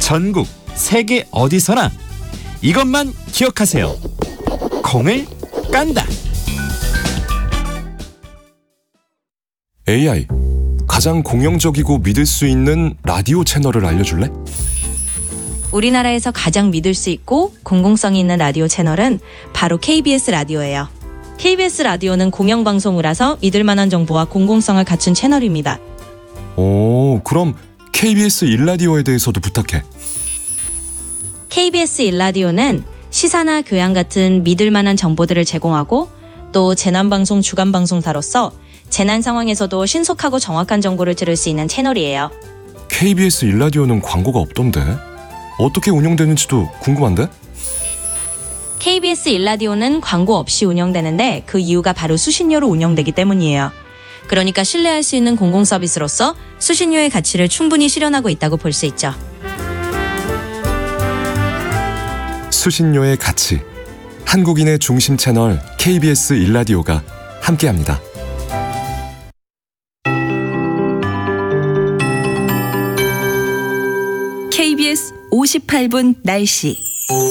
전국 세계 어디서나 이것만 기억하세요. 콩을 깐다. AI, 가장 공영적이고 믿을 수 있는 라디오 채널을 알려줄래? 우리나라에서 가장 믿을 수 있고 공공성이 있는 라디오 채널은 바로 KBS 라디오예요. KBS 라디오는 공영방송이라서 믿을 만한 정보와 공공성을 갖춘 채널입니다. 오, 그럼 KBS 1라디오에 대해서도 부탁해. KBS 1라디오는 시사나 교양 같은 믿을 만한 정보들을 제공하고 또 재난방송 주간방송사로서 재난 상황에서도 신속하고 정확한 정보를 들을 수 있는 채널이에요. KBS 1라디오는 광고가 없던데? 어떻게 운영되는지도 궁금한데? KBS 1라디오는 광고 없이 운영되는데 그 이유가 바로 수신료로 운영되기 때문이에요. 그러니까 신뢰할 수 있는 공공 서비스로서 수신료의 가치를 충분히 실현하고 있다고 볼 수 있죠. 수신료의 가치, 한국인의 중심 채널 KBS 1라디오가 함께합니다. KBS 58분 날씨.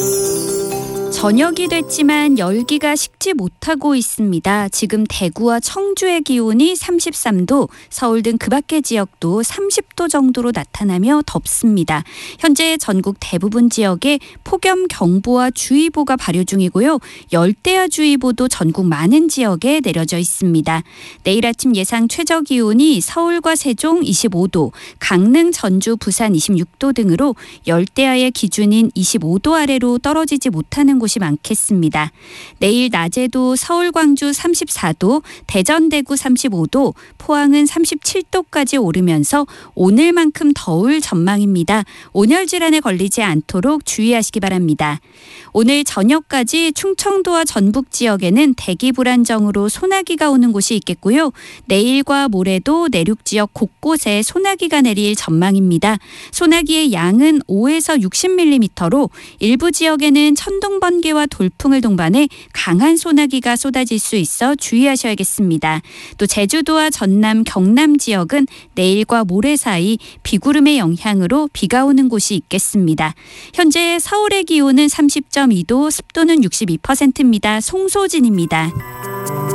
저녁이 됐지만 열기가 식지 못하고 있습니다. 지금 대구와 청주의 기온이 33도, 서울 등 그 밖의 지역도 30도 정도로 나타나며 덥습니다. 현재 전국 대부분 지역에 폭염경보와 주의보가 발효 중이고요. 열대야주의보도 전국 많은 지역에 내려져 있습니다. 내일 아침 예상 최저 기온이 서울과 세종 25도, 강릉, 전주, 부산 26도 등으로 열대야의 기준인 25도 아래로 떨어지지 못하는 곳이 많겠습니다. 내일 낮에도 서울, 광주 34도, 대전, 대구 35도, 포항은 37도까지 오르면서 오늘만큼 더울 전망입니다. 온열 질환에 걸리지 않도록 주의하시기 바랍니다. 오늘 저녁까지 충청도와 전북 지역에는 대기 불안정으로 소나기가 오는 곳이 있겠고요. 내일과 모레도 내륙 지역 곳곳에 소나기가 내릴 전망입니다. 소나기의 양은 5에서 60mm로 일부 지역에는 천둥, 번개와 돌풍을 동반해 강한 소나기가 쏟아질 수 있어 주의하셔야겠습니다. 또 제주도와 전남, 경남 지역은 내일과 모레 사이 비구름의 영향으로 비가 오는 곳이 있겠습니다. 현재 서울의 기온은 30.2도, 습도는 62%입니다. 송소진입니다.